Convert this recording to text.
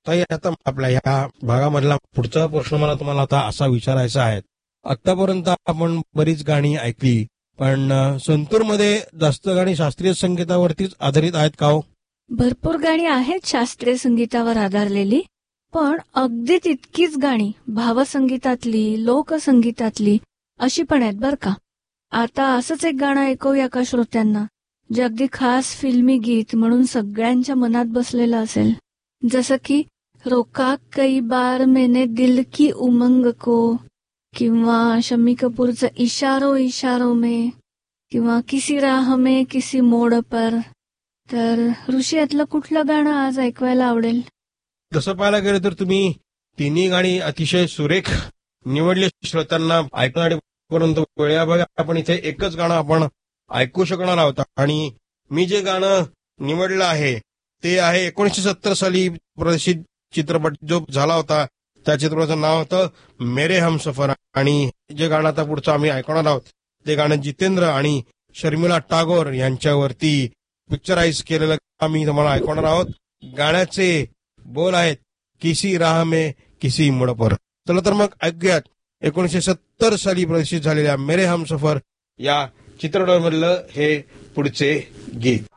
ताई, आता आपल्या ह्या भागामधला पुढचा प्रश्न मला तुम्हाला आता असा विचारायचा आहे. आतापर्यंत आपण बरीच गाणी ऐकली, पण संतूरमध्ये जास्त गाणी शास्त्रीय संगीतावरतीच आधारित आहेत का हो? भरपूर गाणी आहेत शास्त्रीय संगीतावर आधारलेली, पण अगदी तितकीच गाणी भावसंगीतातली, लोकसंगीतातली अशी पण आहेत बरं का. आता असंच एक गाणं ऐकूया का श्रोत्यांना, जे अगदी खास फिल्मी गीत म्हणून सगळ्यांच्या मनात बसलेलं असेल. जसं की रोका कई बार मैंने दिल की उमंग को, किंवा शम्मी कपूरचं इशारो इशारो में, किंवा किसी राह में किसी मोड पर. तर ऋषी, यातलं कुठलं गाणं आज ऐकवायला आवडेल? तसं पाहायला गेलं तर तुम्ही तिन्ही गाणी अतिशय सुरेख निवडली श्रोत्यांना ऐकणारी, परंतु वेळाभावी आपण इथे एकच गाणं आपण ऐकू शकणार आहोत. आणि मी जे गाणं निवडलं आहे ते आहे 1970 साली प्रदर्शित चित्रपट जो झाला होता, त्या चित्रपटाचं नाव होतं मेरे हमसफर. आणि जे गाणं आता पुढचं आम्ही ऐकणार आहोत ते गाणं जितेंद्र आणि शर्मिला टागोर यांच्यावरती पिक्चराइज केलेलं आम्ही तुम्हाला ऐकवणार आहोत. गाण्याचे बोल आहेत किसी राह में किसी मोड़ पर. चला तर मग ऐकूयात 1970 साली प्रदर्शित झालेल्या मेरे हमसफर या चित्रपटामधलं हे पुढचे गीत.